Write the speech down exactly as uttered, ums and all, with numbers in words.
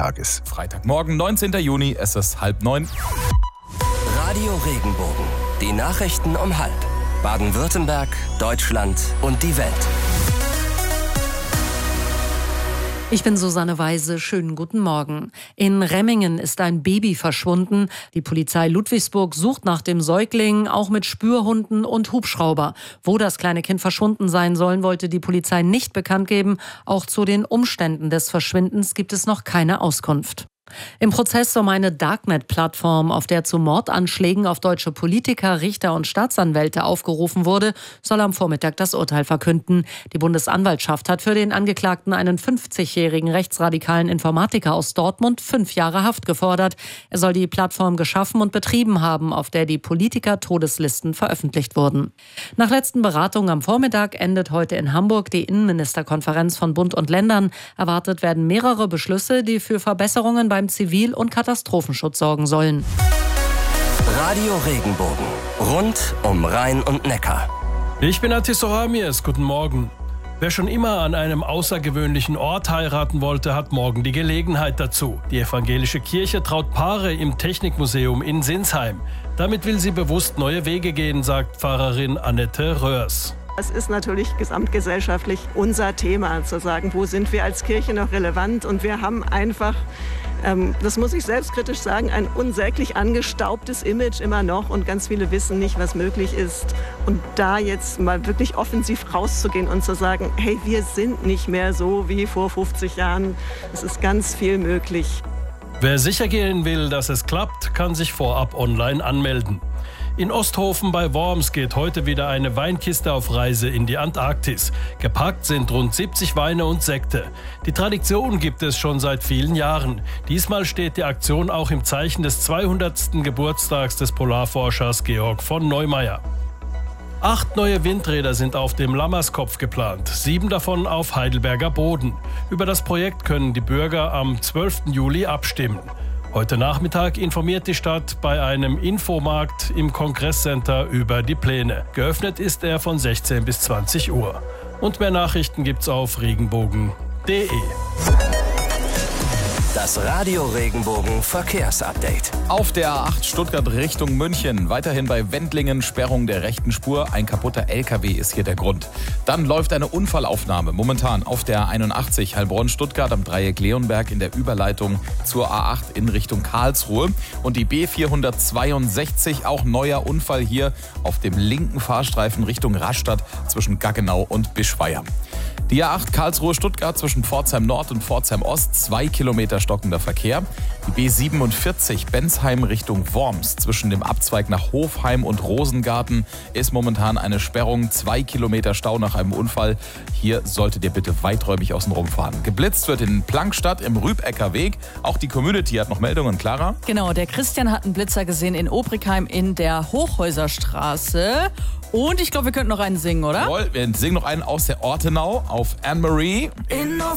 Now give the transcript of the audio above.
Tages. Freitagmorgen, neunzehnten Juni, es ist halb neun. Radio Regenbogen. Die Nachrichten um halb. Baden-Württemberg, Deutschland und die Welt. Ich bin Susanne Weise. Schönen guten Morgen. In Remmingen ist ein Baby verschwunden. Die Polizei Ludwigsburg sucht nach dem Säugling, auch mit Spürhunden und Hubschrauber. Wo das kleine Kind verschwunden sein soll, wollte die Polizei nicht bekannt geben. Auch zu den Umständen des Verschwindens gibt es noch keine Auskunft. Im Prozess um eine Darknet-Plattform, auf der zu Mordanschlägen auf deutsche Politiker, Richter und Staatsanwälte aufgerufen wurde, soll am Vormittag das Urteil verkünden. Die Bundesanwaltschaft hat für den Angeklagten, einen fünfzigjährigen rechtsradikalen Informatiker aus Dortmund, fünf Jahre Haft gefordert. Er soll die Plattform geschaffen und betrieben haben, auf der die Politiker-Todeslisten veröffentlicht wurden. Nach letzten Beratungen am Vormittag endet heute in Hamburg die Innenministerkonferenz von Bund und Ländern. Erwartet werden mehrere Beschlüsse, die für Verbesserungen beim Zivil- und Katastrophenschutz sorgen sollen. Radio Regenbogen. Rund um Rhein und Neckar. Ich bin Atis Oramies. Guten Morgen. Wer schon immer an einem außergewöhnlichen Ort heiraten wollte, hat morgen die Gelegenheit dazu. Die evangelische Kirche traut Paare im Technikmuseum in Sinsheim. Damit will sie bewusst neue Wege gehen, sagt Pfarrerin Annette Röhrs. Es ist natürlich gesamtgesellschaftlich unser Thema, zu sagen, wo sind wir als Kirche noch relevant. Und wir haben einfach, ähm, das muss ich selbstkritisch sagen, ein unsäglich angestaubtes Image immer noch. Und ganz viele wissen nicht, was möglich ist. Und da jetzt mal wirklich offensiv rauszugehen und zu sagen, hey, wir sind nicht mehr so wie vor fünfzig Jahren. Es ist ganz viel möglich. Wer sicher gehen will, dass es klappt, kann sich vorab online anmelden. In Osthofen bei Worms geht heute wieder eine Weinkiste auf Reise in die Antarktis. Gepackt sind rund siebzig Weine und Sekte. Die Tradition gibt es schon seit vielen Jahren. Diesmal steht die Aktion auch im Zeichen des zweihundertsten Geburtstags des Polarforschers Georg von Neumeier. Acht neue Windräder sind auf dem Lammerskopf geplant, sieben davon auf Heidelberger Boden. Über das Projekt können die Bürger am zwölften Juli abstimmen. Heute Nachmittag informiert die Stadt bei einem Infomarkt im Kongresscenter über die Pläne. Geöffnet ist er von sechzehn bis zwanzig Uhr. Und mehr Nachrichten gibt's auf regenbogen punkt de. Das Radio Regenbogen Verkehrsupdate. Auf der A acht Stuttgart Richtung München. Weiterhin bei Wendlingen Sperrung der rechten Spur. Ein kaputter L K W ist hier der Grund. Dann läuft eine Unfallaufnahme momentan auf der einundachtzig Heilbronn-Stuttgart am Dreieck Leonberg in der Überleitung zur A acht in Richtung Karlsruhe. Und die B vierhundertzweiundsechzig, auch neuer Unfall hier auf dem linken Fahrstreifen Richtung Rastatt zwischen Gaggenau und Bischweier. Die A acht Karlsruhe-Stuttgart zwischen Pforzheim Nord und Pforzheim Ost, zwei Kilometer stockender Verkehr. Die B siebenundvierzig Bensheim Richtung Worms zwischen dem Abzweig nach Hofheim und Rosengarten ist momentan eine Sperrung, zwei Kilometer Stau nach einem Unfall. Hier solltet ihr bitte weiträumig außen rum fahren. Geblitzt wird in Plankstadt im Rübecker Weg. Auch die Community hat noch Meldungen. Clara? Genau, der Christian hat einen Blitzer gesehen in Obrigheim in der Hochhäuserstraße. Und ich glaube, wir könnten noch einen singen, oder? Jawohl, wir singen noch einen aus der Ortenau auf Anne-Marie.